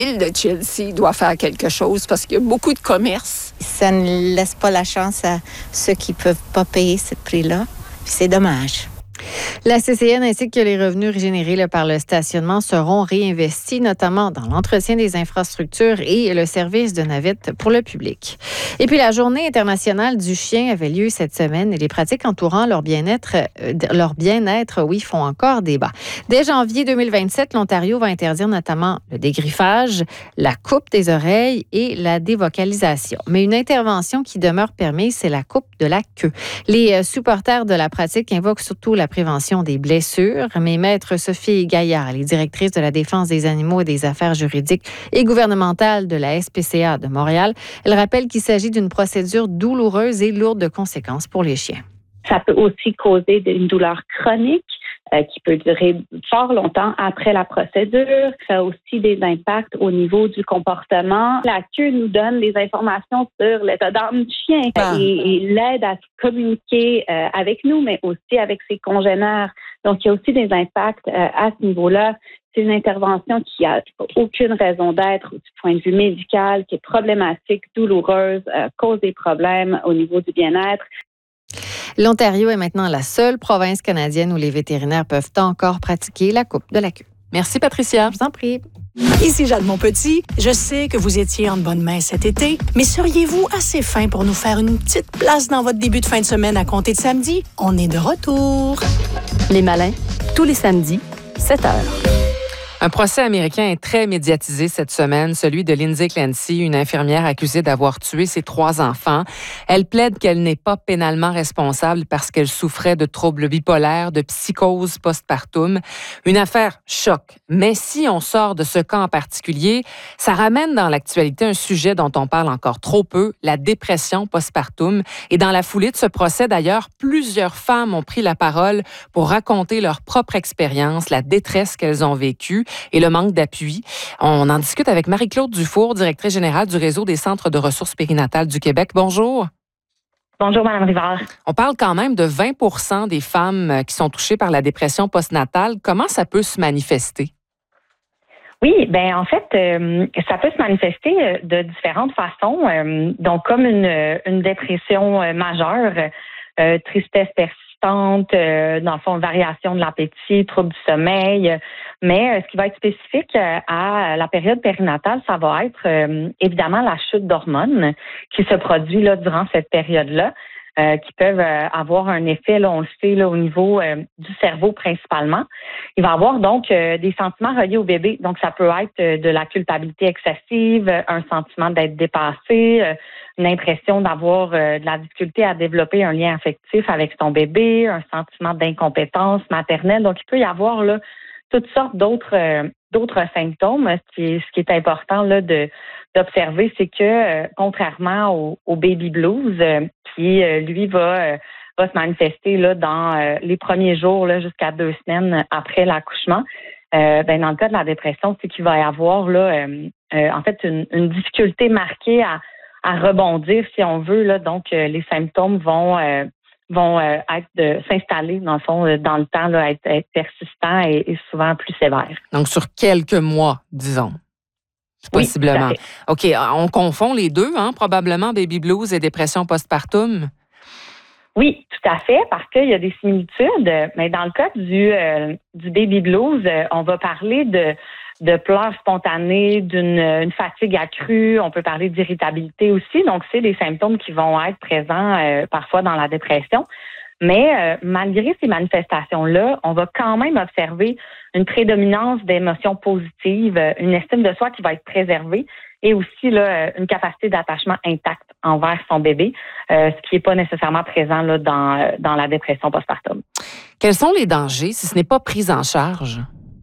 L'île de Chelsea doit faire quelque chose parce qu'il y a beaucoup de commerce. Ça ne laisse pas la chance à ceux qui ne peuvent pas payer ce prix-là. Puis c'est dommage. La CCN ainsi que les revenus générés par le stationnement seront réinvestis, notamment dans l'entretien des infrastructures et le service de navette pour le public. Et puis, la Journée internationale du chien avait lieu cette semaine et les pratiques entourant leur bien-être, font encore débat. Dès janvier 2027, l'Ontario va interdire notamment le dégriffage, la coupe des oreilles et la dévocalisation. Mais une intervention qui demeure permise, c'est la coupe de la queue. Les supporters de la pratique invoquent surtout la prévention des blessures, mais Maître Sophie Gaillard, elle est directrice de la défense des animaux et des affaires juridiques et gouvernementales de la SPCA de Montréal. Elle rappelle qu'il s'agit d'une procédure douloureuse et lourde de conséquences pour les chiens. Ça peut aussi causer une douleur chronique qui peut durer fort longtemps après la procédure. Ça a aussi des impacts au niveau du comportement. La queue nous donne des informations sur l'état d'âme du chien et l'aide à communiquer avec nous, mais aussi avec ses congénères. Donc, il y a aussi des impacts à ce niveau-là. C'est une intervention qui a aucune raison d'être du point de vue médical, qui est problématique, douloureuse, cause des problèmes au niveau du bien-être. L'Ontario est maintenant la seule province canadienne où les vétérinaires peuvent encore pratiquer la coupe de la queue. Merci, Patricia. Je vous en prie. Ici Jade Monpetit. Je sais que vous étiez en bonne main cet été, mais seriez-vous assez fin pour nous faire une petite place dans votre début de fin de semaine à compter de samedi? On est de retour. Les Malins, tous les samedis, 7h. Un procès américain est très médiatisé cette semaine, celui de Lindsay Clancy, une infirmière accusée d'avoir tué ses 3 enfants. Elle plaide qu'elle n'est pas pénalement responsable parce qu'elle souffrait de troubles bipolaires, de psychose postpartum. Une affaire choc. Mais si on sort de ce cas en particulier, ça ramène dans l'actualité un sujet dont on parle encore trop peu, la dépression postpartum. Et dans la foulée de ce procès, d'ailleurs, plusieurs femmes ont pris la parole pour raconter leur propre expérience, la détresse qu'elles ont vécue et le manque d'appui. On en discute avec Marie-Claude Dufour, directrice générale du Réseau des centres de ressources périnatales du Québec. Bonjour. Bonjour, Mme Rivard. On parle quand même de 20% des femmes qui sont touchées par la dépression postnatale. Comment ça peut se manifester? Oui, ben en fait, ça peut se manifester de différentes façons. Donc, comme une dépression majeure, tristesse persistante, dans le fond, variation de l'appétit, trouble du sommeil. Mais ce qui va être spécifique à la période périnatale, ça va être évidemment la chute d'hormones qui se produit là durant cette période-là, qui peuvent avoir un effet, là, on le sait, là, au niveau du cerveau principalement. Il va y avoir donc des sentiments reliés au bébé. Donc, ça peut être de la culpabilité excessive, un sentiment d'être dépassé, une impression d'avoir de la difficulté à développer un lien affectif avec son bébé, un sentiment d'incompétence maternelle. Donc, il peut y avoir là toutes sortes d'autres symptômes. Ce qui est important là d'observer, c'est que contrairement au baby blues, qui lui va se manifester là dans les premiers jours là jusqu'à 2 semaines après l'accouchement, dans le cas de la dépression, c'est qu'il va y avoir là en fait une difficulté marquée à rebondir, si on veut là. Donc les symptômes vont être s'installer dans le fond dans le temps là, être persistants et souvent plus sévères. Donc sur quelques mois, disons. Possiblement. Oui, OK, on confond les deux, hein, probablement baby blues et dépression postpartum. Oui, tout à fait, parce qu'il y a des similitudes. Mais dans le cas du baby blues, on va parler de pleurs spontanés, d'une fatigue accrue. On peut parler d'irritabilité aussi. Donc, c'est des symptômes qui vont être présents parfois dans la dépression. Mais malgré ces manifestations-là, on va quand même observer une prédominance d'émotions positives, une estime de soi qui va être préservée et aussi là, une capacité d'attachement intacte envers son bébé, ce qui n'est pas nécessairement présent là, dans la dépression postpartum. Quels sont les dangers si ce n'est pas pris en charge?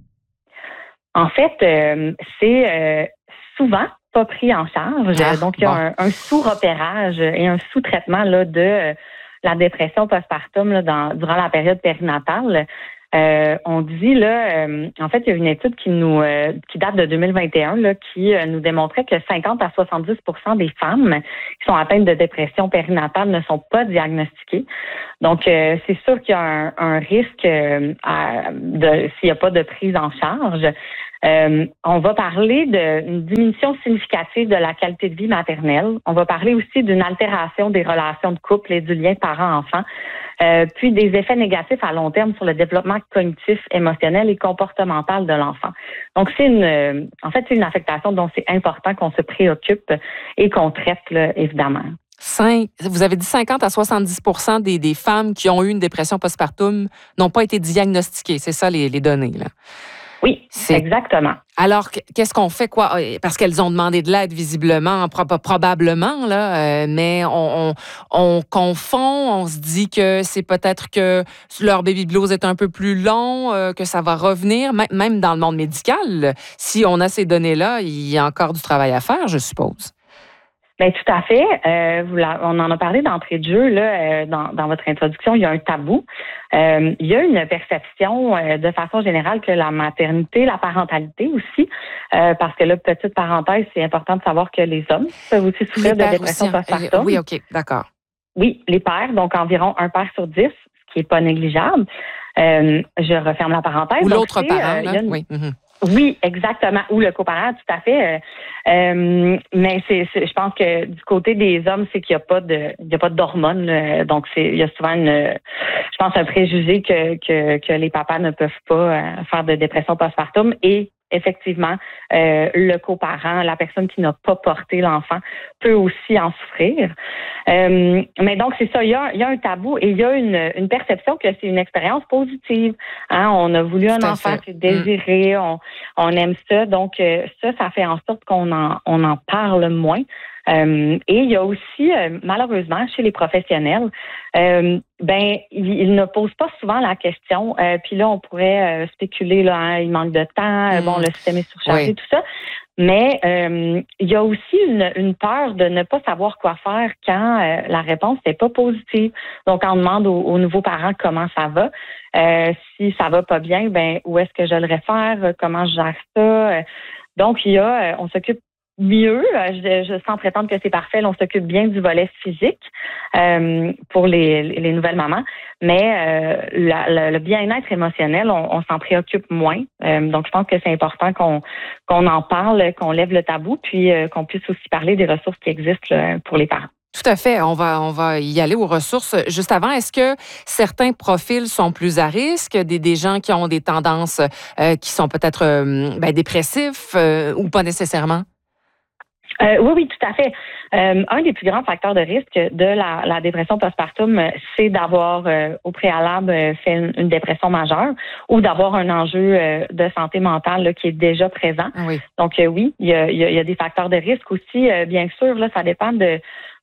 En fait, c'est souvent pas pris en charge. Donc, il y a un sous-repérage et un sous-traitement là, de la dépression postpartum là, durant la période périnatale. On dit là, en fait, il y a une étude qui date de 2021 là, qui nous démontrait que 50 à 70% des femmes qui sont atteintes de dépression périnatale ne sont pas diagnostiquées. Donc, c'est sûr qu'il y a un risque s'il n'y a pas de prise en charge. On va parler d'une diminution significative de la qualité de vie maternelle. On va parler aussi d'une altération des relations de couple et du lien parent-enfant. Puis des effets négatifs à long terme sur le développement cognitif, émotionnel et comportemental de l'enfant. Donc, c'est une affectation dont c'est important qu'on se préoccupe et qu'on traite, là, évidemment. Vous avez dit 50 à 70% des femmes qui ont eu une dépression postpartum n'ont pas été diagnostiquées. C'est ça, les données, là? Oui, exactement. Alors, qu'est-ce qu'on fait, quoi? Parce qu'elles ont demandé de l'aide, visiblement, probablement, là, mais on confond, on se dit que c'est peut-être que leur baby blues est un peu plus long, que ça va revenir, même dans le monde médical. Si on a ces données-là, il y a encore du travail à faire, je suppose. Bien, tout à fait. On en a parlé d'entrée de jeu là, dans votre introduction. Il y a un tabou. Il y a une perception de façon générale que la maternité, la parentalité aussi, parce que là, petite parenthèse, c'est important de savoir que les hommes peuvent aussi souffrir de dépression postpartum. Oui, OK, d'accord. Oui, les pères, donc environ 1 père sur 10, ce qui n'est pas négligeable. Je referme la parenthèse. Ou l'autre parent, là. Oui. Mm-hmm. Oui, exactement. Ou le coparent, tout à fait. Mais je pense que du côté des hommes, c'est qu'il n'y a pas d'hormones. Là. Donc, il y a souvent je pense, un préjugé que les papas ne peuvent pas faire de dépression postpartum et effectivement, le coparent, la personne qui n'a pas porté l'enfant, peut aussi en souffrir. Mais donc, c'est ça, il y a un tabou et il y a une perception que c'est une expérience positive. Hein? On a voulu un enfant, c'est désiré, on aime ça. Donc, ça fait en sorte qu'on en parle moins. Et il y a aussi, malheureusement, chez les professionnels, ils ne posent pas souvent la question. Puis là, on pourrait spéculer, là, hein, il manque de temps, bon, le système est surchargé, tout ça. Mais il y a aussi une peur de ne pas savoir quoi faire quand la réponse n'est pas positive. Donc, on demande aux nouveaux parents comment ça va. Si ça va pas bien, où est-ce que je le réfère? Comment je gère ça? Donc, on s'occupe mieux, sans prétendre que c'est parfait, on s'occupe bien du volet physique pour les nouvelles mamans, mais le bien-être émotionnel, on s'en préoccupe moins. Donc, je pense que c'est important qu'on en parle, qu'on lève le tabou, puis qu'on puisse aussi parler des ressources qui existent là, pour les parents. Tout à fait. On va y aller aux ressources. Juste avant, est-ce que certains profils sont plus à risque, des gens qui ont des tendances qui sont peut-être dépressifs ou pas nécessairement? Oui, tout à fait. Un des plus grands facteurs de risque de la dépression postpartum, c'est d'avoir au préalable fait une dépression majeure ou d'avoir un enjeu de santé mentale là, qui est déjà présent. Oui. Donc oui, il y a des facteurs de risque aussi. Bien sûr, là, ça dépend de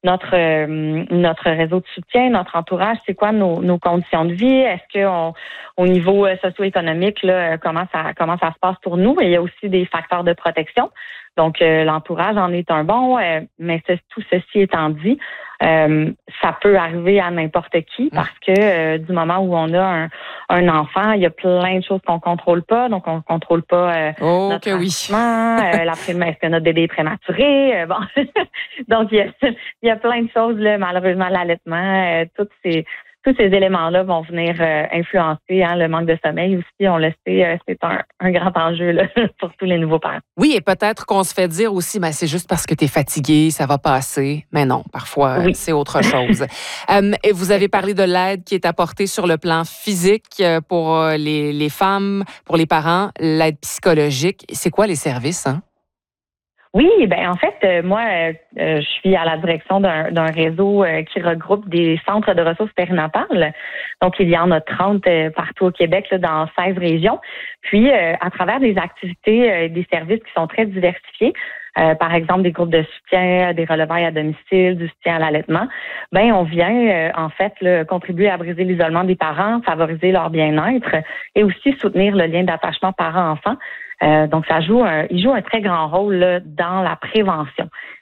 notre réseau de soutien, notre entourage, c'est quoi nos conditions de vie? Est-ce que au niveau socio-économique, là, comment ça se passe pour nous? Et il y a aussi des facteurs de protection. Donc, l'entourage en est un bon, mais tout ceci étant dit, ça peut arriver à n'importe qui parce que du moment où on a un enfant, il y a plein de choses qu'on contrôle pas. Donc, on contrôle pas notre allaitement, est-ce que notre bébé est prématuré. Bon, donc il y a plein de choses là. Malheureusement, l'allaitement, tous ces éléments-là vont venir influencer le manque de sommeil aussi. On le sait, c'est un grand enjeu là, pour tous les nouveaux parents. Oui, et peut-être qu'on se fait dire aussi, c'est juste parce que tu es fatigué, ça va passer. Mais non, parfois, c'est autre chose. Et vous avez parlé de l'aide qui est apportée sur le plan physique pour les femmes, pour les parents, l'aide psychologique. C'est quoi les services, hein? Oui, en fait, moi, je suis à la direction d'un réseau qui regroupe des centres de ressources périnatales. Donc, il y en a 30 partout au Québec, là, dans 16 régions. Puis, à travers des activités, des services qui sont très diversifiés, par exemple des groupes de soutien, des relevailles à domicile, du soutien à l'allaitement, on vient en fait contribuer à briser l'isolement des parents, favoriser leur bien-être et aussi soutenir le lien d'attachement parent-enfant. Donc, il joue un très grand rôle là, dans la prévention.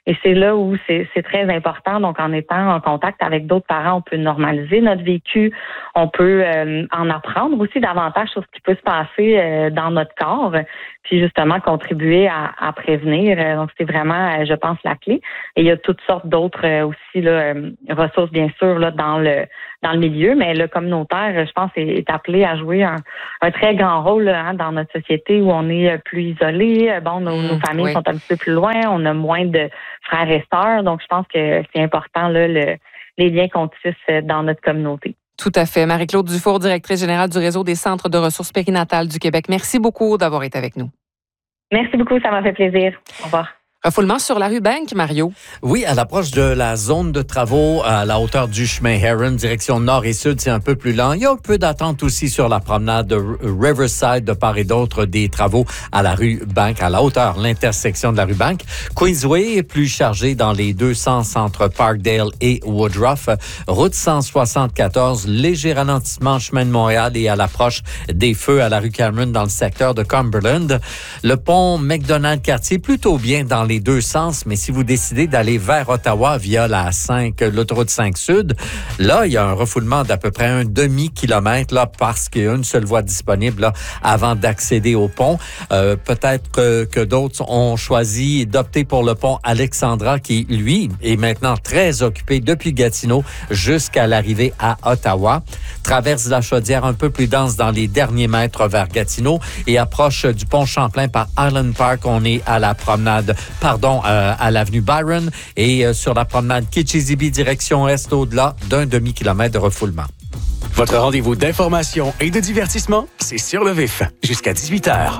Et c'est là où c'est très important. Donc, en étant en contact avec d'autres parents, on peut normaliser notre vécu. On peut en apprendre aussi davantage sur ce qui peut se passer dans notre corps, puis justement contribuer à prévenir. Donc, c'est vraiment, je pense, la clé. Et il y a toutes sortes d'autres aussi là, ressources, bien sûr, là, dans le milieu, mais le communautaire, je pense, est appelé à jouer un très grand rôle là, dans notre société où on est plus isolé. Bon, nos familles sont un petit peu plus loin, on a moins de frères et sœurs, donc je pense que c'est important là, les liens qu'on tisse dans notre communauté. Tout à fait. Marie-Claude Dufour, directrice générale du Réseau des centres de ressources périnatales du Québec. Merci beaucoup d'avoir été avec nous. Merci beaucoup, ça m'a fait plaisir. Au revoir. Refoulement sur la rue Bank, Mario. Oui, à l'approche de la zone de travaux, à la hauteur du chemin Heron, direction nord et sud, c'est un peu plus lent. Il y a un peu d'attente aussi sur la promenade de Riverside, de part et d'autre des travaux à la rue Bank, à la hauteur, l'intersection de la rue Bank. Queensway est plus chargé dans les deux sens entre Parkdale et Woodruff. Route 174, léger ralentissement chemin de Montréal et à l'approche des feux à la rue Cameron dans le secteur de Cumberland. Le pont McDonald-Cartier, plutôt bien dans les deux sens, mais si vous décidez d'aller vers Ottawa via l'autoroute 5 Sud, là, il y a un refoulement d'à peu près un demi-kilomètre là, parce qu'il y a une seule voie disponible là, avant d'accéder au pont. Peut-être que d'autres ont choisi d'opter pour le pont Alexandra qui, lui, est maintenant très occupé depuis Gatineau jusqu'à l'arrivée à Ottawa. Traverse la Chaudière un peu plus dense dans les derniers mètres vers Gatineau et approche du pont Champlain par Island Park. On est à la promenade à l'avenue Byron et sur la promenade Kitchissippi direction est au-delà d'un demi-kilomètre de refoulement. Votre rendez-vous d'information et de divertissement, c'est Sur le Vif, jusqu'à 18h.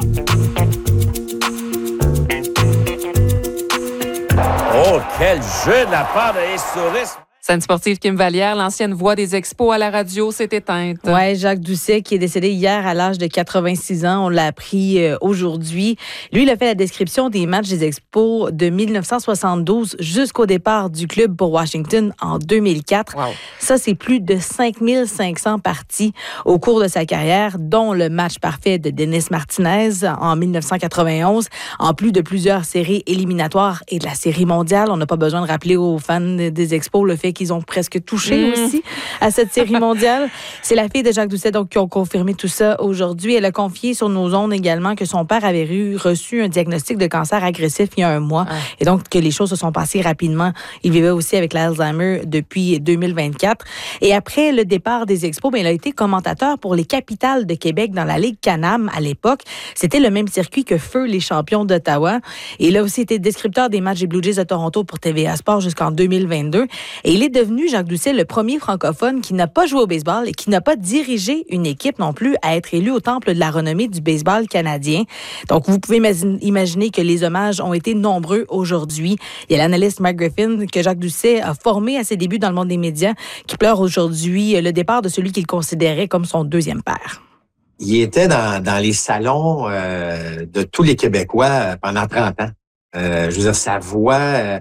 Oh, quel jeu de la part de Essoris! Scène sportive Kim Vallière, l'ancienne voix des Expos à la radio, s'est éteinte. Oui, Jacques Doucet, qui est décédé hier à l'âge de 86 ans. On l'a appris aujourd'hui. Lui, il a fait la description des matchs des Expos de 1972 jusqu'au départ du club pour Washington en 2004. Wow. Ça, c'est plus de 5500 parties au cours de sa carrière, dont le match parfait de Dennis Martinez en 1991, en plus de plusieurs séries éliminatoires et de la série mondiale. On n'a pas besoin de rappeler aux fans des Expos le fait qu'ils ont presque touché aussi à cette série mondiale. C'est la fille de Jacques Doucet donc, qui ont confirmé tout ça aujourd'hui. Elle a confié sur nos ondes également que son père avait reçu un diagnostic de cancer agressif il y a un mois et donc que les choses se sont passées rapidement. Il vivait aussi avec l'Alzheimer depuis 2024. Et après le départ des Expos, il a été commentateur pour les Capitales de Québec dans la Ligue Can-Am à l'époque. C'était le même circuit que Feu, les champions d'Ottawa. Et il a aussi été descripteur des matchs des Blue Jays de Toronto pour TVA Sport jusqu'en 2022. Et il est devenu, Jacques Doucet, le premier francophone qui n'a pas joué au baseball et qui n'a pas dirigé une équipe non plus à être élu au temple de la renommée du baseball canadien. Donc, vous pouvez imaginer que les hommages ont été nombreux aujourd'hui. Il y a l'analyste Mike Griffin que Jacques Doucet a formé à ses débuts dans le monde des médias qui pleure aujourd'hui le départ de celui qu'il considérait comme son deuxième père. Il était dans les salons de tous les Québécois pendant 30 ans. Je veux dire, sa voix...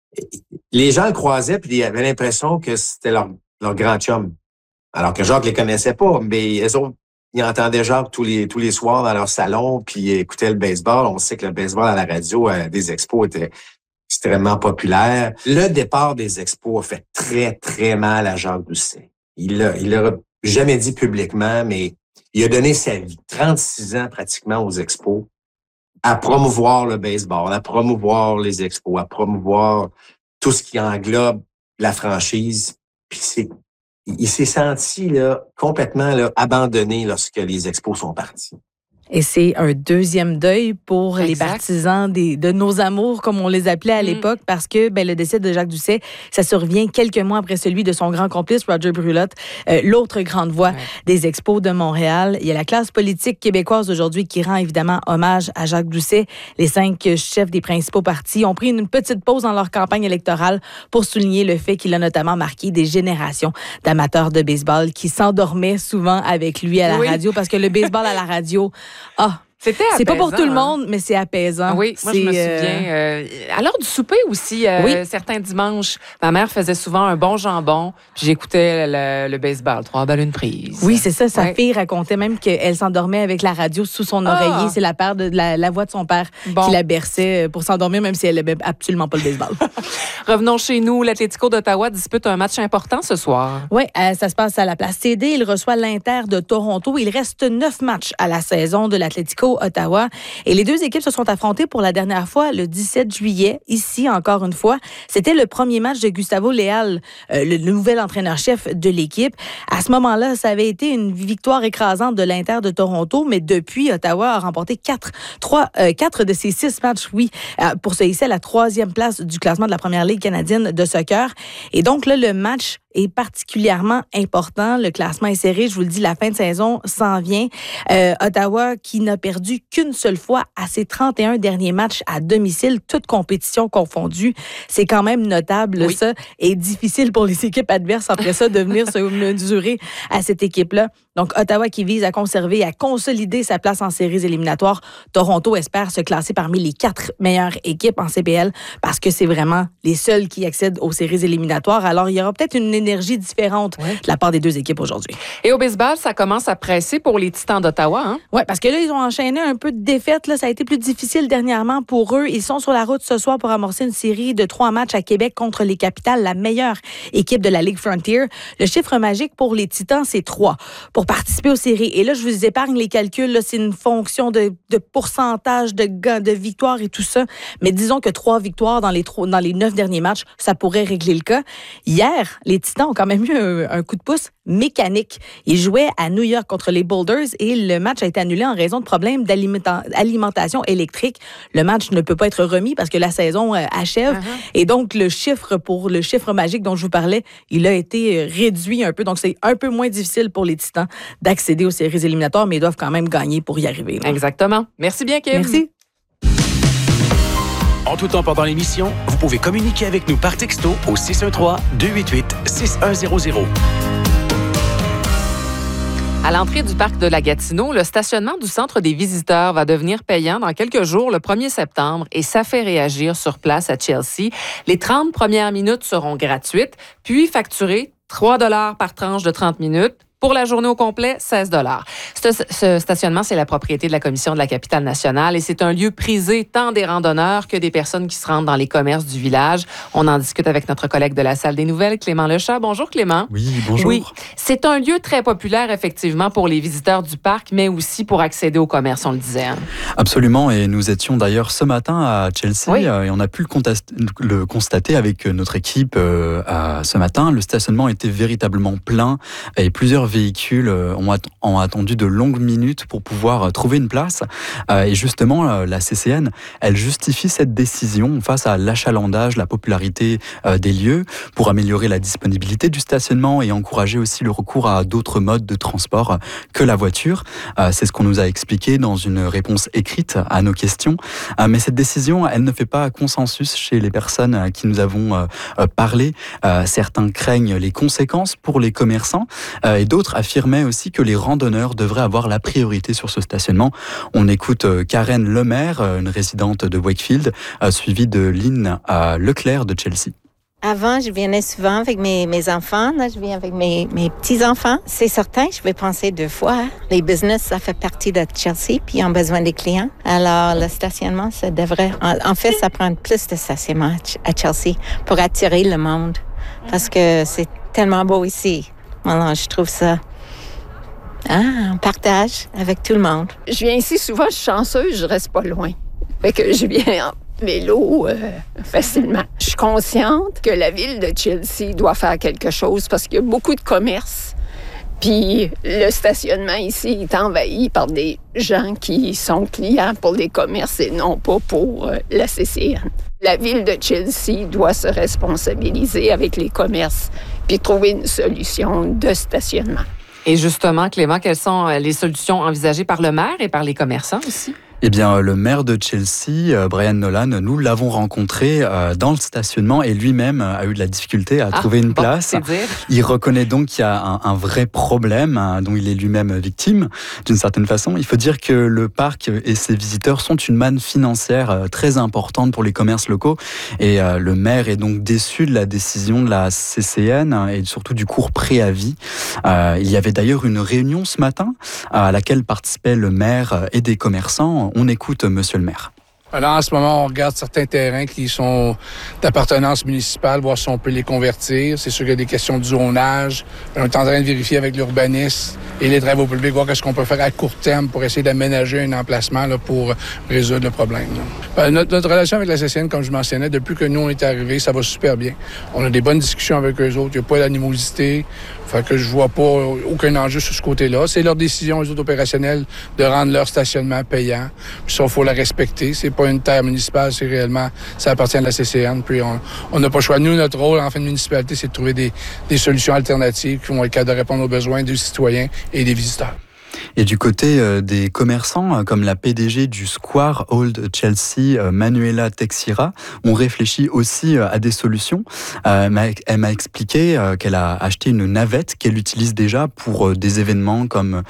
les gens le croisaient puis ils avaient l'impression que c'était leur grand chum. Alors que Jacques les connaissait pas, mais eux autres, ils entendaient Jacques tous les soirs dans leur salon puis écoutaient le baseball. On sait que le baseball à la radio des Expos était extrêmement populaire. Le départ des Expos a fait très, très mal à Jacques Doucet. Il l'a jamais dit publiquement, mais il a donné sa vie, 36 ans pratiquement aux Expos, à promouvoir le baseball, à promouvoir les Expos, à promouvoir tout ce qui englobe la franchise. Puis il s'est senti là, complètement là, abandonné lorsque les Expos sont partis. Et c'est un deuxième deuil pour les partisans de nos amours, comme on les appelait à l'époque, parce que le décès de Jacques Doucet, ça survient quelques mois après celui de son grand complice, Roger Brulotte, l'autre grande voix des Expos de Montréal. Il y a la classe politique québécoise aujourd'hui qui rend évidemment hommage à Jacques Doucet. Les 5 chefs des principaux partis ont pris une petite pause dans leur campagne électorale pour souligner le fait qu'il a notamment marqué des générations d'amateurs de baseball qui s'endormaient souvent avec lui à la radio, parce que le baseball à la radio... C'était apaisant. C'est pas pour tout le monde, mais c'est apaisant. Oui, moi, je me souviens. À l'heure du souper aussi, certains dimanches, ma mère faisait souvent un bon jambon, puis j'écoutais le baseball, 3 balles une prise. Oui, c'est ça. Sa fille racontait même qu'elle s'endormait avec la radio sous son oreiller. C'est la voix de son père qui la berçait pour s'endormir, même si elle n'aimait absolument pas le baseball. Revenons chez nous. L'Atlético d'Ottawa dispute un match important ce soir. Oui, ça se passe à la place CD. Il reçoit l'Inter de Toronto. Il reste 9 matchs à la saison de l'Atlético Ottawa. Et les deux équipes se sont affrontées pour la dernière fois le 17 juillet, ici encore une fois. C'était le premier match de Gustavo Leal, le nouvel entraîneur-chef de l'équipe. À ce moment-là, ça avait été une victoire écrasante de l'Inter de Toronto, mais depuis, Ottawa a remporté 4 de ses 6 matchs, pour se hisser à la 3e place du classement de la Première Ligue canadienne de soccer. Et donc là, le match est particulièrement important. Le classement est serré. Je vous le dis, la fin de saison s'en vient. Ottawa qui n'a perdu qu'une seule fois à ses 31 derniers matchs à domicile, toutes compétitions confondues. C'est quand même notable, ça, et difficile pour les équipes adverses après ça de venir se mesurer à cette équipe-là. Donc, Ottawa qui vise à conserver et à consolider sa place en séries éliminatoires. Toronto espère se classer parmi les 4 meilleures équipes en CPL parce que c'est vraiment les seuls qui accèdent aux séries éliminatoires. Alors, il y aura peut-être une énergie différente de la part des deux équipes aujourd'hui. Et au baseball, ça commence à presser pour les Titans d'Ottawa, hein? Oui, parce que là, ils ont enchaîné un peu de défaites. Là, ça a été plus difficile dernièrement pour eux. Ils sont sur la route ce soir pour amorcer une série de 3 matchs à Québec contre les Capitals, la meilleure équipe de la Ligue Frontier. Le chiffre magique pour les Titans, c'est 3 pour participer aux séries. Et là, je vous épargne les calculs. Là, c'est une fonction de pourcentage de victoires et tout ça. Mais disons que 3 victoires dans les 9 derniers matchs, ça pourrait régler le cas. Hier, les Titans ont quand même eu un coup de pouce mécanique. Ils jouaient à New York contre les Boulders et le match a été annulé en raison de problèmes d'alimentation électrique. Le match ne peut pas être remis parce que la saison achève. Et donc, le chiffre magique dont je vous parlais, il a été réduit un peu. Donc, c'est un peu moins difficile pour les Titans d'accéder aux séries éliminatoires, mais ils doivent quand même gagner pour y arriver. Là. Exactement. Merci bien, Kim. Merci. En tout temps pendant l'émission, vous pouvez communiquer avec nous par texto au 613-288-6100. À l'entrée du parc de la Gatineau, le stationnement du centre des visiteurs va devenir payant dans quelques jours, le 1er septembre, et ça fait réagir sur place à Chelsea. Les 30 premières minutes seront gratuites, puis facturées 3 $ par tranche de 30 minutes. Pour la journée au complet, 16 $. Ce stationnement, c'est la propriété de la Commission de la capitale nationale et c'est un lieu prisé tant des randonneurs que des personnes qui se rendent dans les commerces du village. On en discute avec notre collègue de la Salle des Nouvelles, Clément Lechat. Bonjour, Clément. Oui, bonjour. Oui, c'est un lieu très populaire, effectivement, pour les visiteurs du parc, mais aussi pour accéder au commerce, on le disait. Hein? Absolument, et nous étions d'ailleurs ce matin à Chelsea et on a pu le constater avec notre équipe ce matin. Le stationnement était véritablement plein et plusieurs véhicules ont attendu de longues minutes pour pouvoir trouver une place. Et justement, la CCN, elle justifie cette décision face à l'achalandage, la popularité des lieux pour améliorer la disponibilité du stationnement et encourager aussi le recours à d'autres modes de transport que la voiture. C'est ce qu'on nous a expliqué dans une réponse écrite à nos questions. Mais cette décision, elle ne fait pas consensus chez les personnes à qui nous avons parlé. Certains craignent les conséquences pour les commerçants et d'autres affirmaient aussi que les randonneurs devraient avoir la priorité sur ce stationnement. On écoute Karen Lemaire, une résidente de Wakefield, suivie de Lynn Leclerc de Chelsea. Avant, je venais souvent avec mes enfants. Là, je viens avec mes petits-enfants. C'est certain, je vais penser 2 fois. Les business, ça fait partie de Chelsea, puis ils ont besoin des clients. Alors, le stationnement, ça devrait... En fait, ça prend plus de stationnement à Chelsea pour attirer le monde. Parce que c'est tellement beau ici. Alors, je trouve ça... on partage avec tout le monde. Je viens ici souvent, je suis chanceuse, je reste pas loin. Fait que je viens en vélo facilement. Je suis consciente que la ville de Chelsea doit faire quelque chose parce qu'il y a beaucoup de commerces. Puis le stationnement ici est envahi par des gens qui sont clients pour les commerces et non pas pour la CCN. La ville de Chelsea doit se responsabiliser avec les commerces puis trouver une solution de stationnement. Et justement, Clément, quelles sont les solutions envisagées par le maire et par les commerçants aussi? Eh bien, le maire de Chelsea, Brian Nolan, nous l'avons rencontré dans le stationnement et lui-même a eu de la difficulté à trouver une place. C'est dire. Il reconnaît donc qu'il y a un vrai problème dont il est lui-même victime, d'une certaine façon. Il faut dire que le parc et ses visiteurs sont une manne financière très importante pour les commerces locaux et le maire est donc déçu de la décision de la CCN et surtout du court préavis. Il y avait d'ailleurs une réunion ce matin à laquelle participaient le maire et des commerçants. On écoute monsieur le maire. Alors, en ce moment, on regarde certains terrains qui sont d'appartenance municipale, voir si on peut les convertir. C'est sûr qu'il y a des questions de zonage. On est en train de vérifier avec l'urbaniste et les travaux publics, voir ce qu'on peut faire à court terme pour essayer d'aménager un emplacement là, pour résoudre le problème. Notre relation avec la CCN, comme je mentionnais, depuis que nous, on est arrivés, ça va super bien. On a des bonnes discussions avec eux autres. Il n'y a pas d'animosité. Fait que je vois pas aucun enjeu sur ce côté-là. C'est leur décision, les autres opérationnels, de rendre leur stationnement payant. Puis ça, il faut la respecter. C'est pas une terre municipale, c'est réellement, ça appartient à la CCN. Puis on n'a pas le choix. Nous, notre rôle en fin de municipalité, c'est de trouver des solutions alternatives qui vont être capables de répondre aux besoins des citoyens et des visiteurs. Et du côté des commerçants, comme la PDG du Square Old Chelsea, Manuela Teixeira, on réfléchit aussi à des solutions. Elle m'a expliqué qu'elle a acheté une navette qu'elle utilise déjà pour des événements comme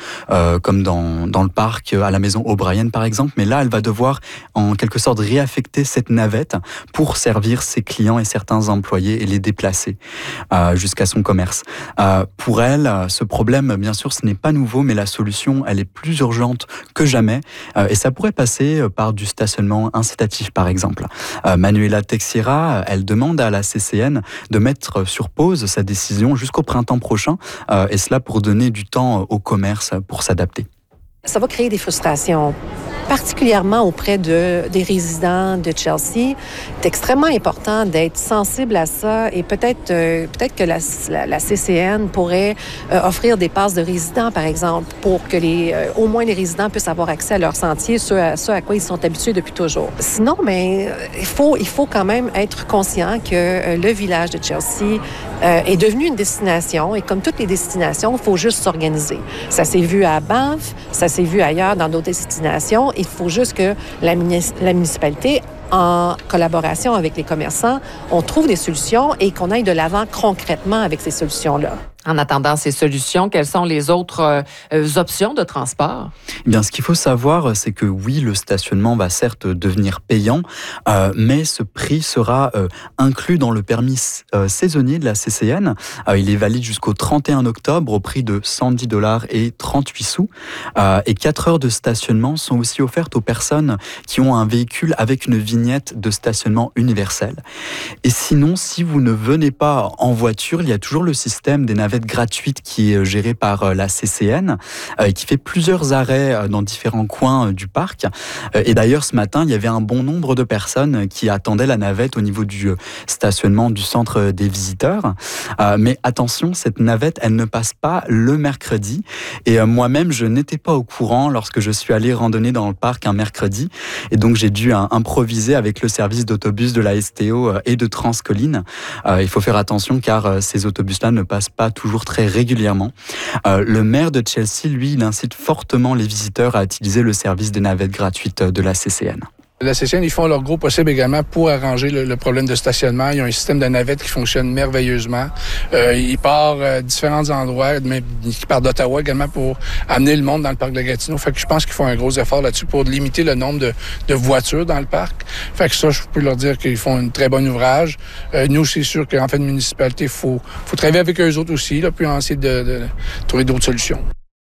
dans le parc, à la maison O'Brien par exemple. Mais là, elle va devoir en quelque sorte réaffecter cette navette pour servir ses clients et certains employés et les déplacer jusqu'à son commerce. Pour elle, ce problème, bien sûr, ce n'est pas nouveau, mais la solution, elle est plus urgente que jamais et ça pourrait passer par du stationnement incitatif par exemple. Manuela Teixeira, elle demande à la CCN de mettre sur pause sa décision jusqu'au printemps prochain et cela pour donner du temps au commerce pour s'adapter. Ça va créer des frustrations, particulièrement auprès des résidents de Chelsea. C'est extrêmement important d'être sensible à ça et peut-être que la CCN pourrait offrir des passes de résidents, par exemple, pour que au moins les résidents puissent avoir accès à leur sentier, ce à quoi ils sont habitués depuis toujours. Sinon, il faut quand même être conscient que le village de Chelsea est devenu une destination et comme toutes les destinations, il faut juste s'organiser. Ça s'est vu à Banff, ça s'est vu ailleurs dans d'autres destinations. Il faut juste que la municipalité, en collaboration avec les commerçants, on trouve des solutions et qu'on aille de l'avant concrètement avec ces solutions-là. En attendant ces solutions, quelles sont les autres options de transport? Eh bien, ce qu'il faut savoir, c'est que oui, le stationnement va certes devenir payant, mais ce prix sera inclus dans le permis saisonnier de la CCN. Il est valide jusqu'au 31 octobre au prix de $110 et 38 sous. Et 4 heures de stationnement sont aussi offertes aux personnes qui ont un véhicule avec une vignette de stationnement universel. Et sinon, si vous ne venez pas en voiture, il y a toujours le système des navettes gratuite qui est gérée par la CCN et qui fait plusieurs arrêts dans différents coins du parc. Et d'ailleurs, ce matin, il y avait un bon nombre de personnes qui attendaient la navette au niveau du stationnement du centre des visiteurs. Mais attention, cette navette, elle ne passe pas le mercredi. Et moi-même, je n'étais pas au courant lorsque je suis allé randonner dans le parc un mercredi. Et donc, j'ai dû improviser avec le service d'autobus de la STO et de Transcolline. Il faut faire attention car ces autobus-là ne passent pas toujours très régulièrement. Le maire de Chelsea, lui, il incite fortement les visiteurs à utiliser le service des navettes gratuites de la CCN. La CCN, ils font leur gros possible également pour arranger le problème de stationnement. Ils ont un système de navettes qui fonctionne merveilleusement. Ils partent différents endroits, mais ils partent d'Ottawa également pour amener le monde dans le parc de Gatineau. Fait que je pense qu'ils font un gros effort là-dessus pour limiter le nombre de voitures dans le parc. Fait que ça, je peux leur dire qu'ils font un très bon ouvrage. Nous, c'est sûr qu'en fait, une municipalité, faut travailler avec eux autres aussi, là, puis essayer de trouver d'autres solutions.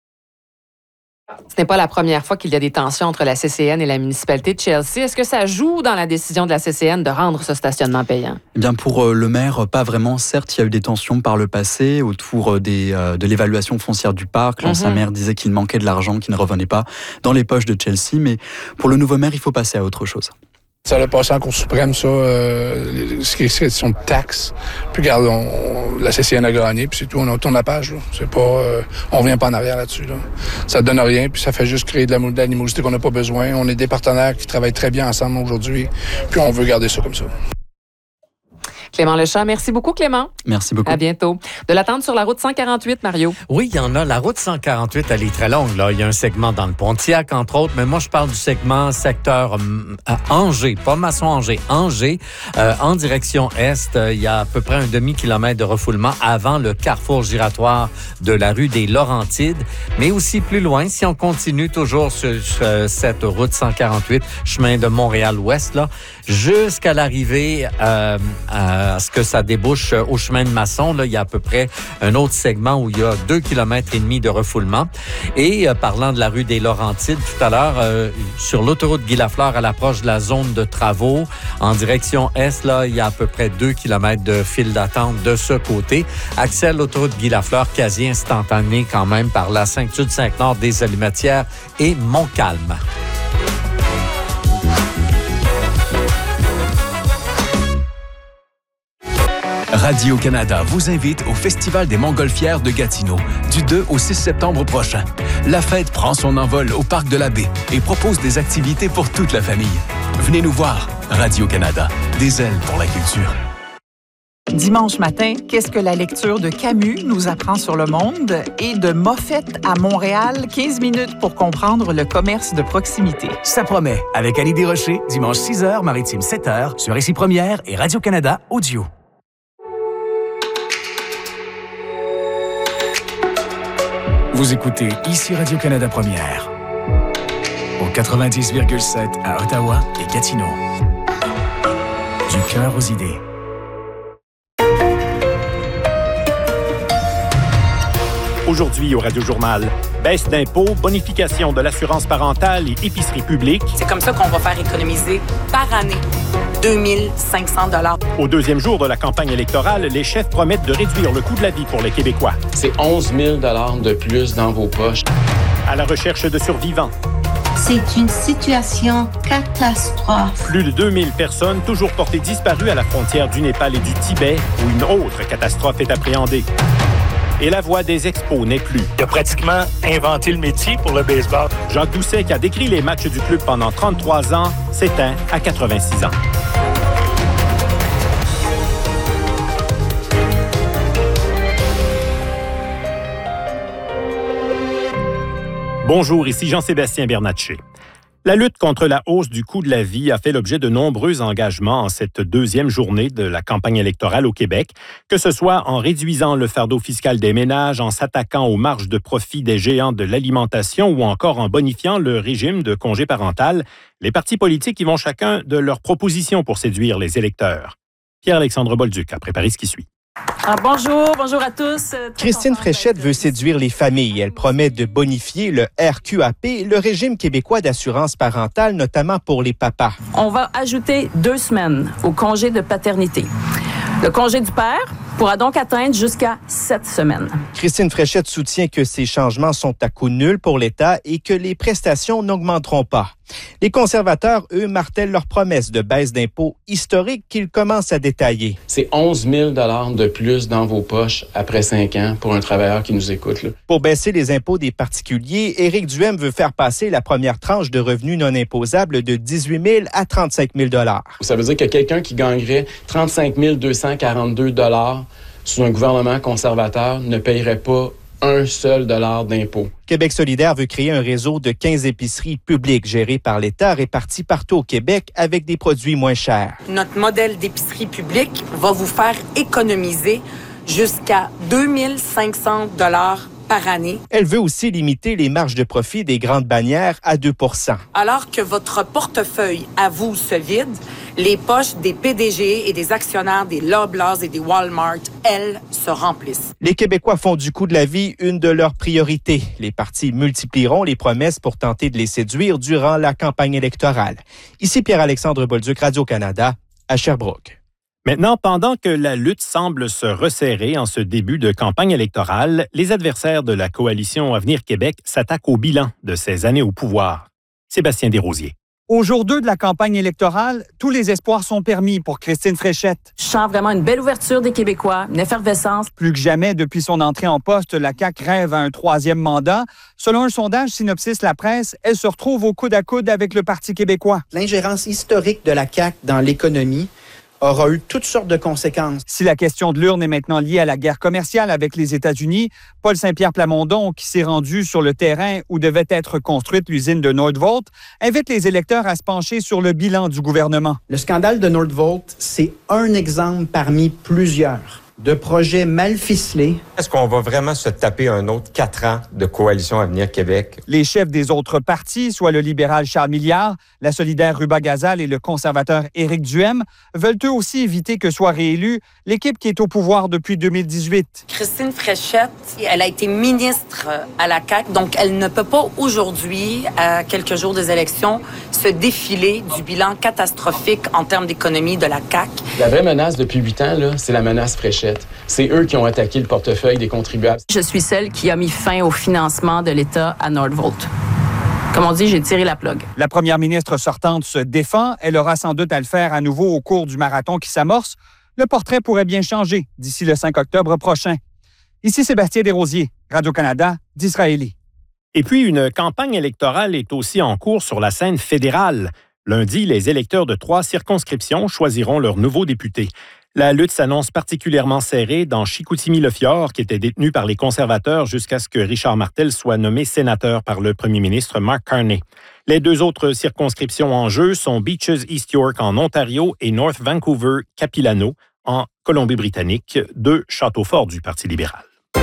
Ce n'est pas la première fois qu'il y a des tensions entre la CCN et la municipalité de Chelsea. Est-ce que ça joue dans la décision de la CCN de rendre ce stationnement payant? Eh bien, pour le maire, pas vraiment. Certes, il y a eu des tensions par le passé autour de l'évaluation foncière du parc. L'ancien maire disait qu'il manquait de l'argent, qui ne revenait pas dans les poches de Chelsea. Mais pour le nouveau maire, il faut passer à autre chose. Ça a passé en Cour suprême, ça, ce qui est question de taxes. Puis regarde, la CCN a gagné, puis c'est tout, on tourne la page. Là. C'est pas, on revient pas en arrière là-dessus. Là. Ça donne rien, puis ça fait juste créer de l'animosité qu'on n'a pas besoin. On est des partenaires qui travaillent très bien ensemble aujourd'hui, puis on veut garder ça comme ça. Clément Lechamp, merci beaucoup, Clément. Merci beaucoup. À bientôt. De l'attente sur la route 148, Mario. Oui, il y en a. La route 148, elle est très longue. Là. Il y a un segment dans le Pontiac, entre autres, mais moi, je parle du segment secteur Angers, pas Masson-Angers, Angers, en direction est. Il y a à peu près un demi-kilomètre de refoulement avant le carrefour giratoire de la rue des Laurentides, mais aussi plus loin, si on continue toujours sur cette route 148, chemin de Montréal-Ouest, là, jusqu'à l'arrivée à ce que ça débouche au chemin de Masson. Là, il y a à peu près un autre segment où il y a 2,5 km de refoulement. Et parlant de la rue des Laurentides, tout à l'heure, sur l'autoroute Guy Lafleur à l'approche de la zone de travaux, en direction est, là, il y a à peu près 2 km de file d'attente de ce côté. Accès à l'autoroute Guy Lafleur, quasi instantané quand même par la 5 Sud, 5 Nord, des Alumetières et Montcalm. Radio-Canada vous invite au Festival des Montgolfières de Gatineau du 2 au 6 septembre prochain. La fête prend son envol au Parc de la Baie et propose des activités pour toute la famille. Venez nous voir. Radio-Canada, des ailes pour la culture. Dimanche matin, qu'est-ce que la lecture de Camus nous apprend sur le monde? Et de Moffett à Montréal, 15 minutes pour comprendre le commerce de proximité. Ça promet, avec Annie Desrochers, dimanche 6h, Maritime 7h, sur Ici Première et Radio-Canada Audio. Vous écoutez Ici Radio-Canada Première, au 90,7 à Ottawa et Gatineau. Du cœur aux idées. Aujourd'hui au Radio-Journal, baisse d'impôts, bonification de l'assurance parentale et épicerie publique. C'est comme ça qu'on va faire économiser par année 2500 $. Au deuxième jour de la campagne électorale, les chefs promettent de réduire le coût de la vie pour les Québécois. C'est 11 000 $ de plus dans vos poches. À la recherche de survivants. C'est une situation catastrophe. Plus de 2000 personnes toujours portées disparues à la frontière du Népal et du Tibet, où une autre catastrophe est appréhendée. Et la voix des expos n'est plus. Il a pratiquement inventé le métier pour le baseball. Jacques Doucet, qui a décrit les matchs du club pendant 33 ans, s'éteint à 86 ans. Bonjour, ici Jean-Sébastien Bernatchez. La lutte contre la hausse du coût de la vie a fait l'objet de nombreux engagements en cette deuxième journée de la campagne électorale au Québec, que ce soit en réduisant le fardeau fiscal des ménages, en s'attaquant aux marges de profit des géants de l'alimentation ou encore en bonifiant le régime de congé parental. Les partis politiques y vont chacun de leurs propositions pour séduire les électeurs. Pierre-Alexandre Bolduc a préparé ce qui suit. Bonjour à tous. Christine Fréchette veut séduire les familles. Elle promet de bonifier le RQAP, le régime québécois d'assurance parentale, notamment pour les papas. On va ajouter 2 semaines au congé de paternité. Le congé du père pourra donc atteindre jusqu'à 7 semaines. Christine Fréchette soutient que ces changements sont à coût nul pour l'État et que les prestations n'augmenteront pas. Les conservateurs, eux, martèlent leur promesse de baisse d'impôts historique qu'ils commencent à détailler. C'est 11 000 $ de plus dans vos poches après 5 ans pour un travailleur qui nous écoute. Là. Pour baisser les impôts des particuliers, Éric Duhem veut faire passer la première tranche de revenus non imposables de 18 000 à 35 000 $. Ça veut dire que quelqu'un qui gagnerait 35 242 $ sous un gouvernement conservateur ne paierait pas un seul dollar d'impôt. Québec solidaire veut créer un réseau de 15 épiceries publiques gérées par l'État réparties partout au Québec avec des produits moins chers. Notre modèle d'épicerie publique va vous faire économiser jusqu'à 2500 $ par année. Elle veut aussi limiter les marges de profit des grandes bannières à 2 %. Alors que votre portefeuille à vous se vide, les poches des PDG et des actionnaires des Loblaws et des Walmart, elles, se remplissent. Les Québécois font du coût de la vie une de leurs priorités. Les partis multiplieront les promesses pour tenter de les séduire durant la campagne électorale. Ici Pierre-Alexandre Bolduc, Radio-Canada, à Sherbrooke. Maintenant, pendant que la lutte semble se resserrer en ce début de campagne électorale, les adversaires de la coalition Avenir Québec s'attaquent au bilan de ces années au pouvoir. Sébastien Desrosiers. Au jour 2 de la campagne électorale, tous les espoirs sont permis pour Christine Fréchette. Je sens vraiment une belle ouverture des Québécois, une effervescence. Plus que jamais, depuis son entrée en poste, la CAQ rêve à un 3e mandat. Selon un sondage Synopsis La Presse, elle se retrouve au coude à coude avec le Parti québécois. L'ingérence historique de la CAQ dans l'économie aura eu toutes sortes de conséquences. Si la question de l'urne est maintenant liée à la guerre commerciale avec les États-Unis, Paul Saint-Pierre Plamondon, qui s'est rendu sur le terrain où devait être construite l'usine de Nordvolt, invite les électeurs à se pencher sur le bilan du gouvernement. Le scandale de Nordvolt, c'est un exemple parmi plusieurs de projets mal ficelés. Est-ce qu'on va vraiment se taper un autre 4 ans de coalition Avenir Québec? Les chefs des autres partis, soit le libéral Charles Milliard, la solidaire Ruba Gazal et le conservateur Éric Duhem, veulent eux aussi éviter que soit réélue l'équipe qui est au pouvoir depuis 2018. Christine Fréchette, elle a été ministre à la CAQ, donc elle ne peut pas aujourd'hui, à quelques jours des élections, se défiler du bilan catastrophique en termes d'économie de la CAQ. La vraie menace depuis 8 ans, là, c'est la menace Fréchette. C'est eux qui ont attaqué le portefeuille des contribuables. Je suis celle qui a mis fin au financement de l'État à Nordvolt. Comme on dit, j'ai tiré la plug. La première ministre sortante se défend. Elle aura sans doute à le faire à nouveau au cours du marathon qui s'amorce. Le portrait pourrait bien changer d'ici le 5 octobre prochain. Ici Sébastien Desrosiers, Radio-Canada, d'Israélie. Et puis, une campagne électorale est aussi en cours sur la scène fédérale. Lundi, les électeurs de 3 circonscriptions choisiront leurs nouveaux députés. La lutte s'annonce particulièrement serrée dans Chicoutimi-Le-Fjord, qui était détenu par les conservateurs jusqu'à ce que Richard Martel soit nommé sénateur par le premier ministre Mark Carney. Les 2 autres circonscriptions en jeu sont Beaches East York en Ontario et North Vancouver-Capilano en Colombie-Britannique, 2 châteaux forts du Parti libéral.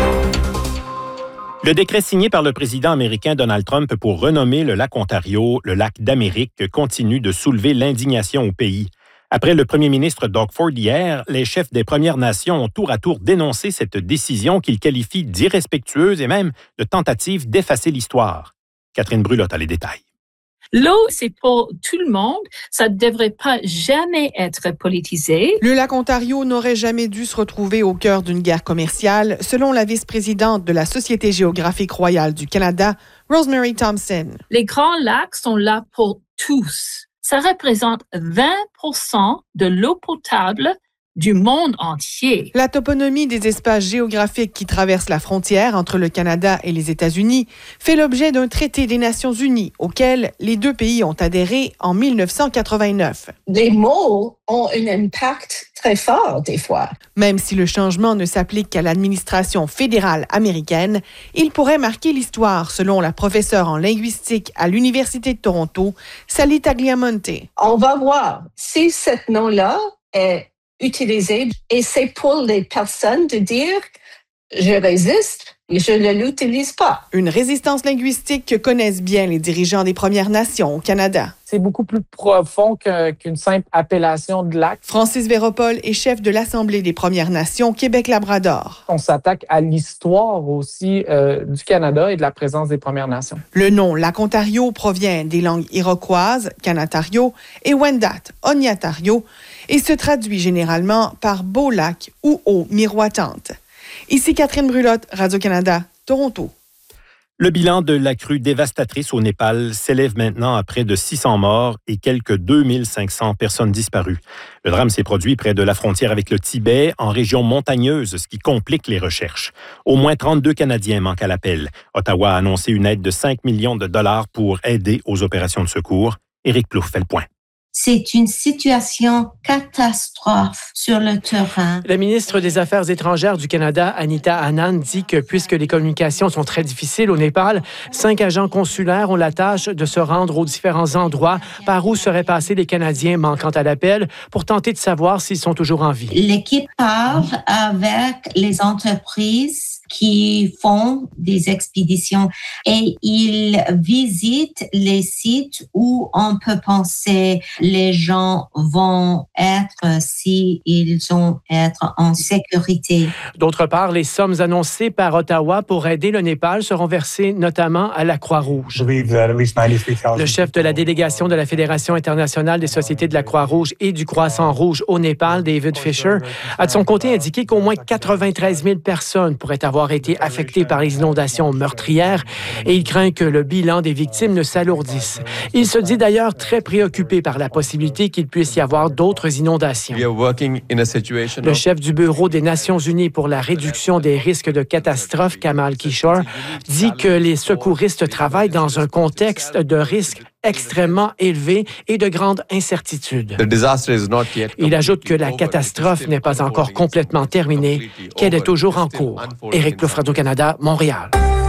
Le décret signé par le président américain Donald Trump pour renommer le lac Ontario le lac d'Amérique continue de soulever l'indignation au pays. Après le premier ministre Doug Ford hier, les chefs des Premières Nations ont tour à tour dénoncé cette décision qu'ils qualifient d'irrespectueuse et même de tentative d'effacer l'histoire. Catherine Brulotte a les détails. L'eau, c'est pour tout le monde. Ça ne devrait pas jamais être politisé. Le lac Ontario n'aurait jamais dû se retrouver au cœur d'une guerre commerciale, selon la vice-présidente de la Société géographique royale du Canada, Rosemary Thompson. Les grands lacs sont là pour tous. Ça représente 20% de l'eau potable du monde entier. La toponymie des espaces géographiques qui traversent la frontière entre le Canada et les États-Unis fait l'objet d'un traité des Nations unies auquel les 2 pays ont adhéré en 1989. Les mots ont un impact très fort des fois. Même si le changement ne s'applique qu'à l'administration fédérale américaine, il pourrait marquer l'histoire, selon la professeure en linguistique à l'Université de Toronto, Sally Tagliamonte. On va voir si ce nom-là est utilisé et c'est pour les personnes de dire « je résiste ». Je ne l'utilise pas. Une résistance linguistique que connaissent bien les dirigeants des Premières Nations au Canada. C'est beaucoup plus profond qu'une simple appellation de lac. Francis Véropol est chef de l'Assemblée des Premières Nations Québec-Labrador. On s'attaque à l'histoire aussi du Canada et de la présence des Premières Nations. Le nom Lac Ontario provient des langues iroquoises, Kanatario, et Wendat, Onyatario, et se traduit généralement par beau lac ou eau miroitante. Ici Catherine Brulotte, Radio-Canada, Toronto. Le bilan de la crue dévastatrice au Népal s'élève maintenant à près de 600 morts et quelques 2500 personnes disparues. Le drame s'est produit près de la frontière avec le Tibet, en région montagneuse, ce qui complique les recherches. Au moins 32 Canadiens manquent à l'appel. Ottawa a annoncé une aide de 5 millions de dollars pour aider aux opérations de secours. Éric Plouffe fait le point. C'est une situation catastrophe sur le terrain. La ministre des Affaires étrangères du Canada, Anita Anand, dit que puisque les communications sont très difficiles au Népal, 5 agents consulaires ont la tâche de se rendre aux différents endroits par où seraient passés les Canadiens manquant à l'appel pour tenter de savoir s'ils sont toujours en vie. L'équipe part avec les entreprises qui font des expéditions et ils visitent les sites où on peut penser les gens vont être s'ils vont être en sécurité. D'autre part, les sommes annoncées par Ottawa pour aider le Népal seront versées notamment à la Croix-Rouge. Le chef de la délégation de la Fédération internationale des sociétés de la Croix-Rouge et du Croissant-Rouge au Népal, David Fisher, a de son côté indiqué qu'au moins 93 000 personnes pourraient avoir été affectées par les inondations meurtrières et il craint que le bilan des victimes ne s'alourdisse. Il se dit d'ailleurs très préoccupé par la possibilité qu'il puisse y avoir d'autres inondations. Le chef du Bureau des Nations unies pour la réduction des risques de catastrophe, Kamal Kishore, dit que les secouristes travaillent dans un contexte de risque extrêmement élevé et de grandes incertitudes. Il ajoute que la catastrophe n'est pas encore complètement terminée, qu'elle est toujours en cours. Éric Plouffe, Radio-Canada, Montréal.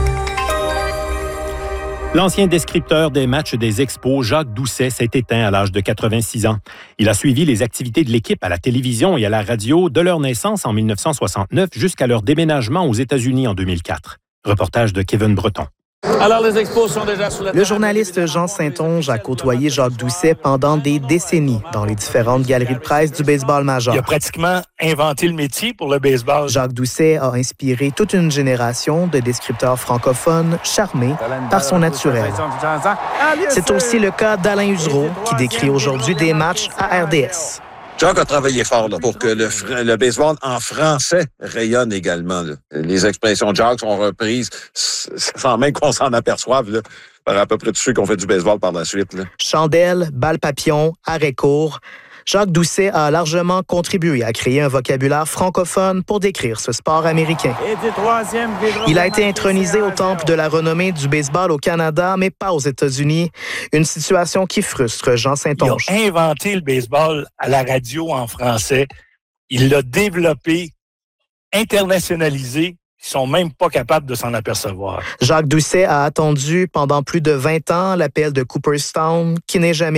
L'ancien descripteur des matchs des Expos, Jacques Doucet, s'est éteint à l'âge de 86 ans. Il a suivi les activités de l'équipe à la télévision et à la radio de leur naissance en 1969 jusqu'à leur déménagement aux États-Unis en 2004. Reportage de Kevin Breton. Alors, les Expos sont déjà sous la... Le journaliste Jean Saint-Onge a côtoyé Jacques Doucet pendant des décennies dans les différentes galeries de presse du baseball majeur. Il a pratiquement inventé le métier pour le baseball. Jacques Doucet a inspiré toute une génération de descripteurs francophones charmés par son naturel. C'est aussi le cas d'Alain Usereau, qui décrit aujourd'hui des matchs à RDS. Jacques a travaillé fort là, pour que le baseball en français rayonne également. Là. Les expressions de Jacques sont reprises sans même qu'on s'en aperçoive là, par à peu près tous ceux qui ont fait du baseball par la suite. Là. Chandelle, balle papillon, arrêt court. Jacques Doucet a largement contribué à créer un vocabulaire francophone pour décrire ce sport américain. Il a été intronisé au temple de la renommée du baseball au Canada, mais pas aux États-Unis. Une situation qui frustre Jean Saint-Onge. Il a inventé le baseball à la radio en français. Il l'a développé, internationalisé. Ils sont même pas capables de s'en apercevoir. Jacques Doucet a attendu pendant plus de 20 ans l'appel de Cooperstown, qui n'est jamais